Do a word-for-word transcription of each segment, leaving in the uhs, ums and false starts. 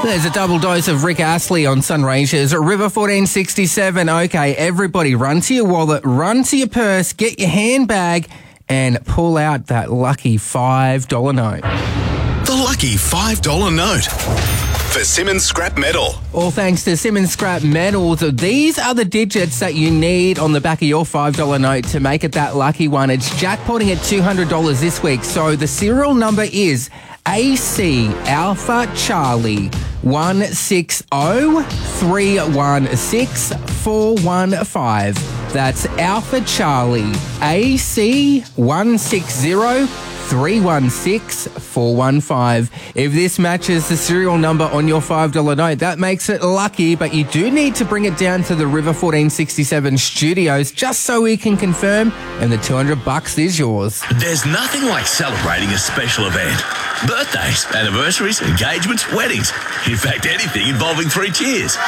There's a double dose of Rick Astley on Sunraysia's River fourteen sixty-seven. Okay, everybody, run to your wallet, run to your purse, get your handbag, and pull out that lucky five dollar note. The lucky five dollar note for Simmons Scrap Metal. All thanks to Simmons Scrap Metals. These are the digits that you need on the back of your five dollar note to make it that lucky one. It's jackpotting at two hundred dollars this week. So the serial number is A C Alpha Charlie one six zero three one six four one five. That's Alpha Charlie A C one six zero three one six four one five. If this matches the serial number on your five dollar note, that makes it lucky, but you do need to bring it down to the River fourteen sixty-seven studios just so we can confirm, and the two hundred bucks is yours. There's nothing like celebrating a special event. Birthdays, anniversaries, engagements, weddings. In fact, anything involving three cheers.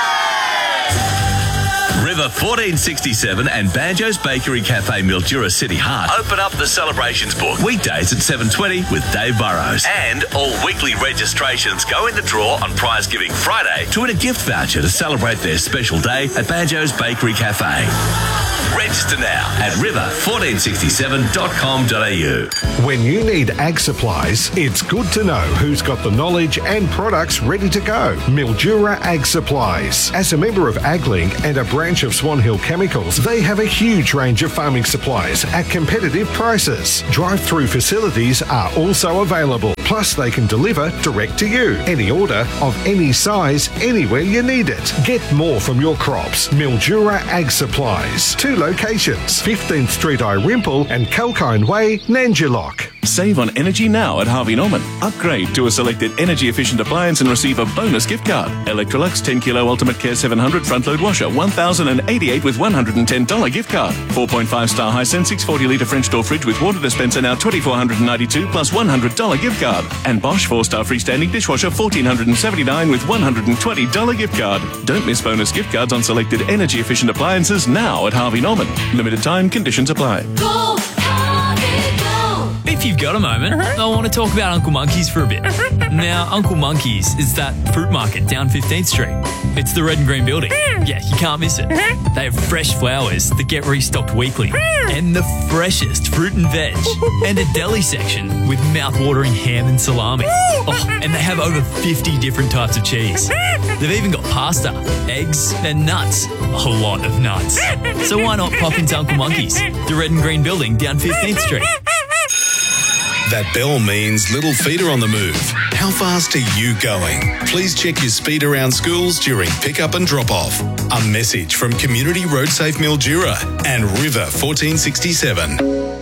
River fourteen sixty-seven and Banjo's Bakery Cafe Mildura City Heart open up the celebrations book weekdays at seven twenty with Dave Burrows. And all weekly registrations go in the draw on Prize Giving Friday to win a gift voucher to celebrate their special day at Banjo's Bakery Cafe. Register now at river fourteen sixty-seven dot com dot a u. When you need ag supplies, it's good to know who's got the knowledge and products ready to go. Mildura Ag Supplies. As a member of AgLink and a branch of Swan Hill Chemicals, they have a huge range of farming supplies at competitive prices. Drive-through facilities are also available. Plus, they can deliver direct to you. Any order of any size, anywhere you need it. Get more from your crops. Mildura Ag Supplies. Two locations, fifteenth Street Irimple and Kalkine Way, Nanjilock. Save on energy now at Harvey Norman. Upgrade to a selected energy-efficient appliance and receive a bonus gift card. Electrolux ten kilo Ultimate Care seven hundred front-load washer, one thousand eighty-eight with one hundred ten dollars gift card. four point five star Hisense six hundred forty litre French door fridge with water dispenser now two thousand four hundred ninety-two plus one hundred dollars gift card. And Bosch four star freestanding dishwasher one thousand four hundred seventy-nine with one hundred twenty dollars gift card. Don't miss bonus gift cards on selected energy-efficient appliances now at Harvey Norman. Limited time, conditions apply. Go, Harvey, go. If you've got a moment, I want to talk about Uncle Monkey's for a bit. Now, Uncle Monkey's is that fruit market down fifteenth Street. It's the red and green building. Yeah, you can't miss it. They have fresh flowers that get restocked weekly, and the freshest fruit and veg, and a deli section with mouth-watering ham and salami. Oh, and they have over fifty different types of cheese. They've even got pasta, eggs, and nuts. A lot of nuts. So why not pop into Uncle Monkey's, the red and green building down fifteenth Street? That bell means little feet are on the move. How fast are you going? Please check your speed around schools during pick-up and drop-off. A message from Community Road Safe Mildura and River fourteen sixty-seven.